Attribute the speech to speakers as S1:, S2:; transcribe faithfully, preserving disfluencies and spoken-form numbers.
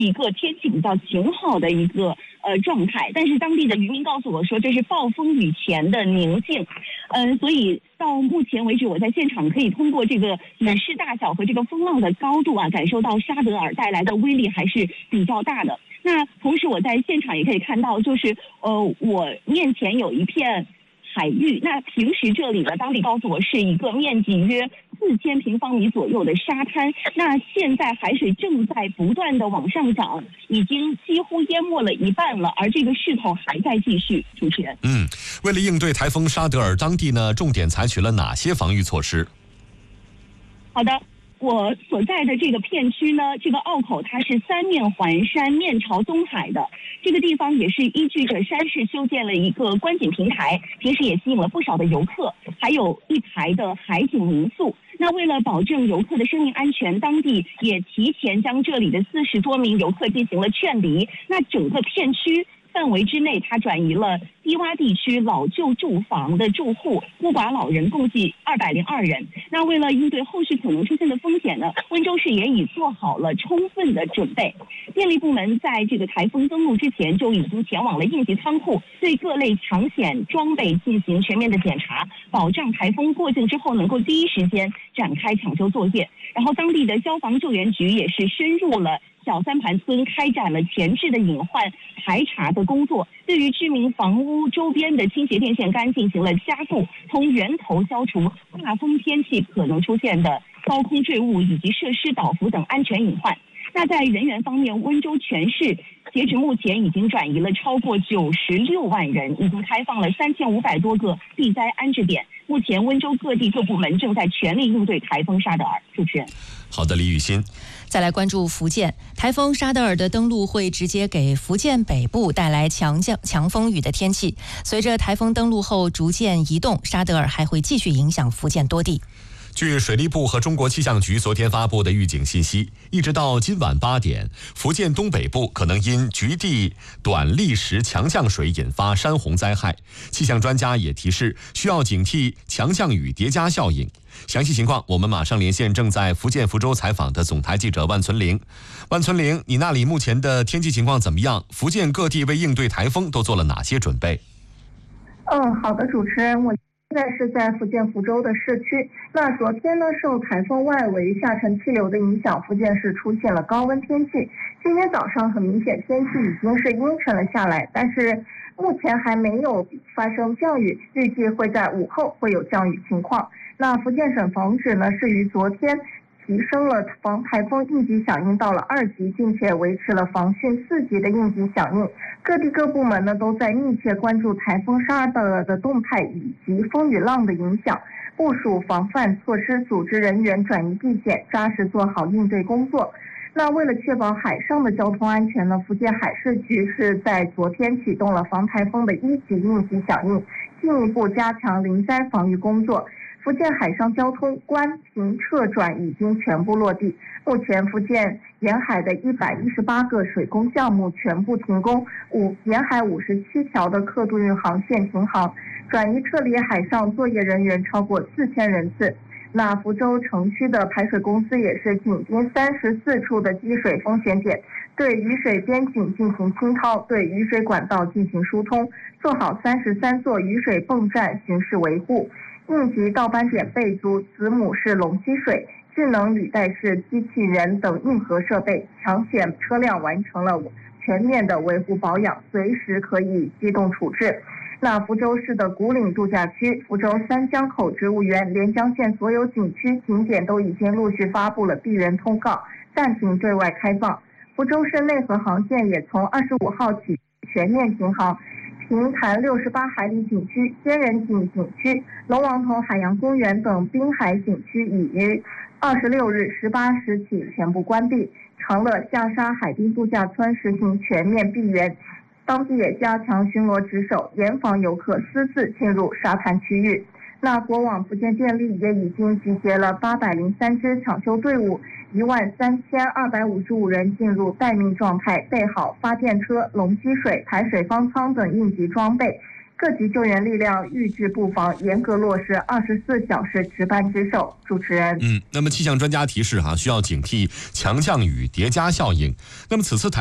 S1: 一个天气比较晴好的一个呃状态，但是当地的渔民告诉我说，这是暴风雨前的宁静。嗯、呃，所以到目前为止，我在现场可以通过这个雨势大小和这个风浪的高度啊，感受到沙德尔带来的威力还是比较大的。那同时我在现场也可以看到，就是呃，我面前有一片海域，那平时这里呢，当地告诉我是一个面积约四千平方米左右的沙滩。那现在海水正在不断的往上涨，已经几乎淹没了一半了，而这个势头还在继续。主持人，
S2: 嗯，为了应对台风沙德尔，当地呢重点采取了哪些防御措施？
S1: 好的。我所在的这个片区呢，这个澳口它是三面环山，面朝东海的。这个地方也是依据着山势修建了一个观景平台，平时也吸引了不少的游客，还有一排的海景民宿。那为了保证游客的生命安全，当地也提前将这里的四十多名游客进行了劝离。那整个片区范围之内，它转移了低洼地区老旧住房的住户，孤寡老人共计二百零二人。那为了应对后续可能出现的风险呢，温州市也已做好了充分的准备。电力部门在这个台风登陆之前就已经前往了应急仓库，对各类抢险装备进行全面的检查，保障台风过境之后能够第一时间展开抢救作业。然后当地的消防救援局也是深入了小三盘村，开展了前置的隐患排查的工作，对于居民房屋周边的倾斜电线杆进行了加固，从源头消除大风天气可能出现的高空坠物以及设施倒伏等安全隐患。那在人员方面，温州全市截止目前已经转移了超过九十六万人，已经开放了三千五百多个避灾安置点。目前温州各地各部门正在全力应对台风沙德尔。主持人，
S2: 好的，李雨欣。
S3: 再来关注福建，台风沙德尔的登陆会直接给福建北部带来强降强风雨的天气。随着台风登陆后逐渐移动，沙德尔还会继续影响福建多地。
S2: 据水利部和中国气象局昨天发布的预警信息，一直到今晚八点，福建东北部可能因局地短砾石强降水引发山洪灾害。气象专家也提示，需要警惕强降雨叠加效应。详细情况，我们马上连线正在福建福州采访的总台记者万存玲。万存玲，你那里目前的天气情况怎么样？福建各地为应对台风都做了哪些准备？
S4: 嗯，好的，主持人，我现在是在福建福州的市区。那昨天呢，受台风外围下沉气流的影响，福建市出现了高温天气。今天早上很明显天气已经是阴沉了下来，但是目前还没有发生降雨，预计会在午后会有降雨情况。那福建省防指呢是于昨天提升了防台风应急响应到了二级，并且维持了防汛四级的应急响应。各地各部门呢都在密切关注台风沙德尔的动态以及风雨浪的影响，部署防范措施，组织人员转移避险，扎实做好应对工作。那为了确保海上的交通安全呢，福建海事局是在昨天启动了防台风的一级应急响应，进一步加强临灾防御工作。福建海上交通关停撤转已经全部落地，目前福建沿海的一百一十八个水工项目全部停工，五沿海五十七条的客渡运航线停航，转移撤离海上作业人员超过四千人次。那福州城区的排水公司也是紧盯三十四处的积水风险点，对雨水边井进行清掏，对雨水管道进行疏通，做好三十三座雨水泵站巡视维护。应急倒班点备足子母式龙吸水、智能履带式机器人等硬核设备，抢险车辆完成了全面的维护保养，随时可以机动处置。那福州市的古岭度假区、福州三江口植物园、连江县所有景区景点都已经陆续发布了闭园通告，暂停对外开放。福州市内河航线也从二十五号起全面停航。平潭六十八海里景区、仙人井景区、龙王头海洋公园等滨海景区已于二十六日十八时起全部关闭。长乐下沙海滨度假村实行全面闭园，当地也加强巡逻值守，严防游客私自进入沙滩区域。那国网福建电力也已经集结了八百零三支抢修队伍，一万三千二百五十五人进入待命状态，备好发电车、龙吸水、排水方舱等应急装备。 各级救援力量预置布防，严格落实二十四小时值班值守。主持人，
S2: 嗯，那么气象专家提示哈、啊，需要警惕强降雨叠加效应。那么此次台